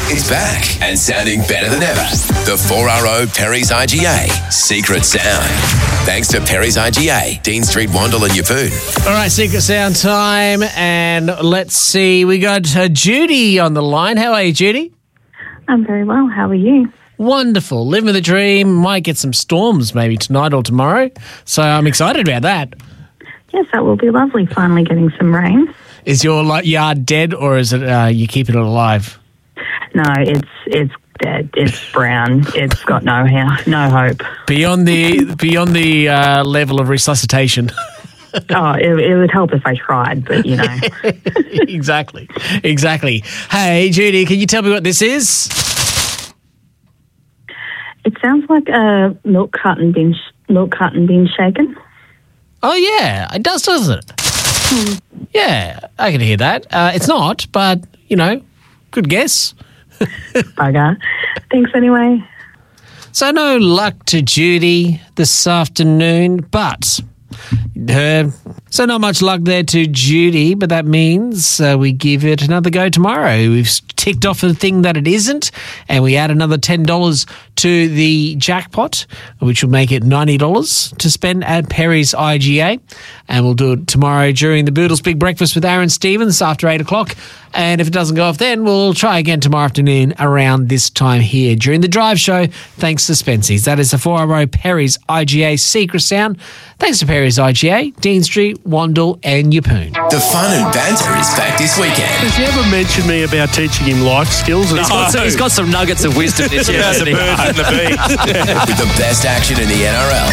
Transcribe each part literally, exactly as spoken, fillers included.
It's back and sounding better than ever. The four R O Perry's I G A Secret Sound. Thanks to Perry's I G A, Dean Street, Wandle and Yeppoon. All right, Secret Sound time. And let's see, we got uh, Judy on the line. How are you, Judy? I'm very well. How are you? Wonderful. Living the dream. Might get some storms maybe tonight or tomorrow. So I'm excited about that. Yes, that will be lovely, finally getting some rain. Is your like, yard dead or is it uh, you keeping it alive? No, it's it's dead. It's brown. It's got no no hope. Beyond the beyond the uh, level of resuscitation. Oh, it, it would help if I tried, but you know. exactly, exactly. Hey, Judy, can you tell me what this is? It sounds like a milk carton being sh- milk carton being shaken. Oh yeah, it does, doesn't it? Hmm. Yeah, I can hear that. Uh, it's not, but you know, good guess. Bugger. Thanks anyway. So no luck to Judy this afternoon, but her. So not much luck there to Judy, but that means uh, we give it another go tomorrow. We've ticked off the thing that it isn't, and we add another ten dollars to the jackpot, which will make it ninety dollars to spend at Perry's I G A. And we'll do it tomorrow during the Boodles Big Breakfast with Aaron Stevens after eight o'clock. And if it doesn't go off then, we'll try again tomorrow afternoon around this time here during the drive show, thanks to Spency's. That is the four R O Perry's I G A Secret Sound. Thanks to Perry's I G A, Dean Street, Wandle and Yeppoon. The fun and banter is back this weekend. Has he ever mentioned me about teaching him life skills? No. He's, got some, he's got some nuggets of wisdom this year. The birds and the bees. With the best action in the N R L.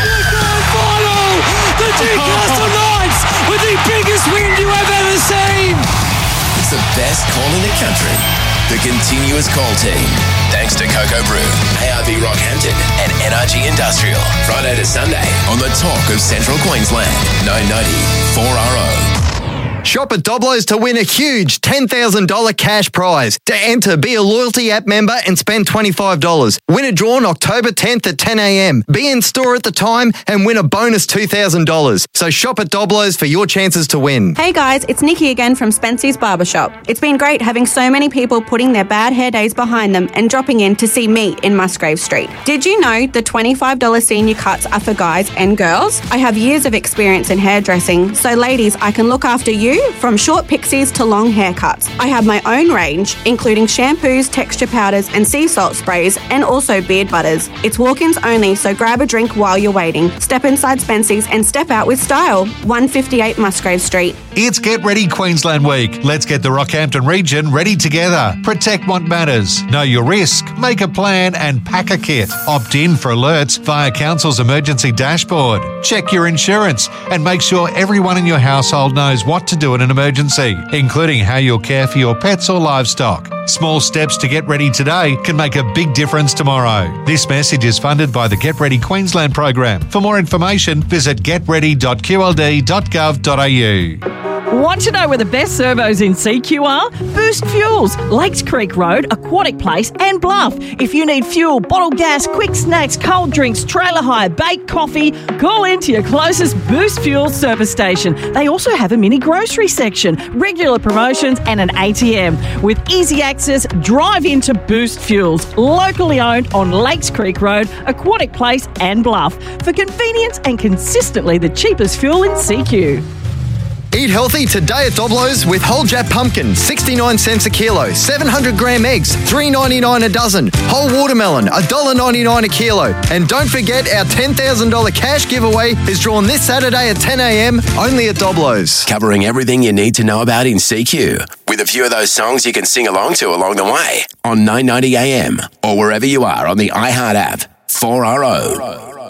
Final! The Newcastle Knights with the biggest win you have ever seen! It's the best call in the country. The continuous call team. Thanks to Cocoa Brew, A R B Rockhampton and N R G Industrial. Friday to Sunday on the Talk of Central Queensland. nine ninety four R O. Shop at Doblo's to win a huge ten thousand dollars cash prize. To enter, be a loyalty app member and spend twenty-five dollars. Winner drawn October tenth at ten a.m. Be in store at the time and win a bonus two thousand dollars. So shop at Doblo's for your chances to win. Hey guys, it's Nikki again from Spency's Barbershop. It's been great having so many people putting their bad hair days behind them and dropping in to see me in Musgrave Street. Did you know the twenty-five dollars senior cuts are for guys and girls? I have years of experience in hairdressing, so ladies, I can look after you from short pixies to long haircuts. I have my own range, including shampoos, texture powders and sea salt sprays, and also beard butters. It's walk-ins only, so grab a drink while you're waiting. Step inside Spency's and step out with style. one fifty-eight Musgrave Street. It's Get Ready Queensland Week. Let's get the Rockhampton region ready together. Protect what matters. Know your risk. Make a plan and pack a kit. Opt in for alerts via Council's emergency dashboard. Check your insurance and make sure everyone in your household knows what to do in an emergency, including how you'll care for your pets or livestock. Small steps to get ready today can make a big difference tomorrow. This message is funded by the Get Ready Queensland program. For more information, visit get ready dot q l d dot gov dot a u. Want to know where the best servos in C Q are? Boost Fuels, Lakes Creek Road, Aquatic Place and Bluff. If you need fuel, bottled gas, quick snacks, cold drinks, trailer hire, baked coffee, call into your closest Boost Fuels service station. They also have a mini grocery section, regular promotions and an A T M. With easy access, drive into Boost Fuels, locally owned on Lakes Creek Road, Aquatic Place and Bluff. For convenience and consistently the cheapest fuel in C Q. Eat healthy today at Doblo's with whole Jap pumpkin, sixty-nine cents a kilo, seven hundred gram eggs, three ninety-nine a dozen, whole watermelon, one dollar ninety-nine a kilo. And don't forget our ten thousand dollars cash giveaway is drawn this Saturday at ten a.m. only at Doblo's. Covering everything you need to know about in C Q, with a few of those songs you can sing along to along the way on nine ninety a m or wherever you are on the iHeart app. four R O.